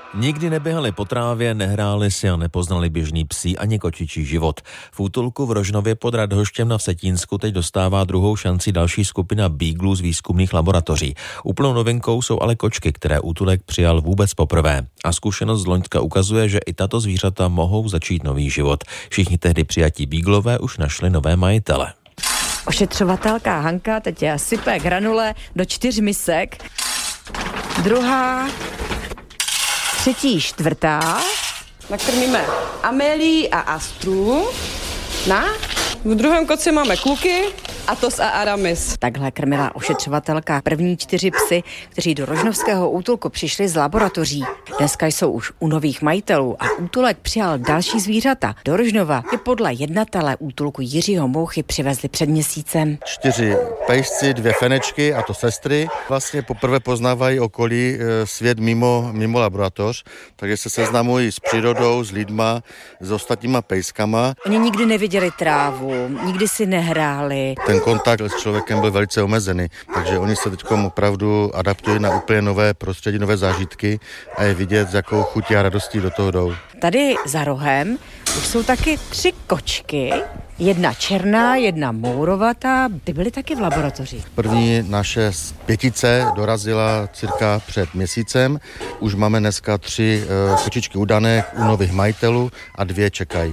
Nikdy neběhali po trávě, nehráli si a nepoznali běžný psí ani kočičí život. V útulku v Rožnově pod Radhoštěm na Vsetínsku teď dostává druhou šanci další skupina beaglů z výzkumných laboratoří. Úplnou novinkou jsou ale kočky, které útulek přijal vůbec poprvé. A zkušenost z loňska ukazuje, že i tato zvířata mohou začít nový život. Všichni tehdy přijatí beaglové už našli nové majitele. Ošetřovatelka Hanka teď sype granule do 4 misek. Druhá, třetí, čtvrtá. Nakrmíme Amélii a Astru. V druhém koci máme kluky, Atos a Aramis. Takhle krmila ošetřovatelka první 4 psy, kteří do rožnovského útulku přišli z laboratoří. Dneska jsou už u nových majitelů a útulek přijal další zvířata. Do Rožnova je podle jednatele útulku Jiřího Mouchy přivezli před měsícem. 4 pejsci, 2 fenečky, a to sestry. Vlastně poprvé poznávají okolí, svět mimo laboratoř, takže se seznamují s přírodou, s lidma, s ostatníma pejskama. Oni nikdy neviděli trávu, nikdy si nehráli. Ten kontakt s člověkem byl velice omezený, takže oni se teď opravdu adaptují na úplně nové prostředí, nové zážitky a je vidět, s jakou chutí a radostí do toho jdou. Tady za rohem už jsou taky 3 kočky, jedna černá, jedna mourovatá, ty byly taky v laboratoři. První naše pětice dorazila cirka před měsícem, už máme dneska 3 kočičky udané u nových majitelů a 2 čekají.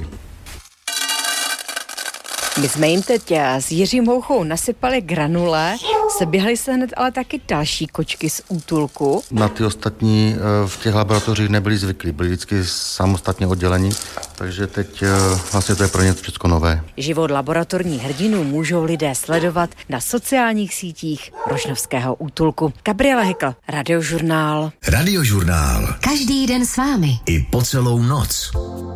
My jsme jim teď s Jiřím Mouchou nasypali granule, seběhly se hned ale taky další kočky z útulku. Na ty ostatní v těch laboratořích nebyli zvyklí, byli vždycky samostatně oddělení, takže teď vlastně to je pro ně všechno nové. Život laboratorních hrdinů můžou lidé sledovat na sociálních sítích Rožnovského útulku. Gabriela Hykl, Radiožurnál. Radiožurnál. Každý den s vámi. I po celou noc.